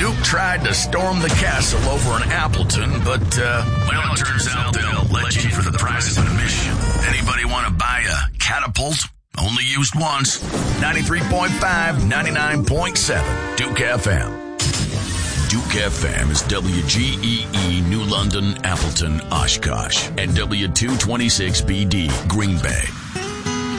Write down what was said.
Duke tried to storm the castle over in Appleton, but, well, it turns out they'll let you in for the price of admission. Anybody want to buy a catapult? Only used once. 93.5, 99.7, Duke FM. Duke FM is WGEE, New London, Appleton, Oshkosh, and W226BD, Green Bay.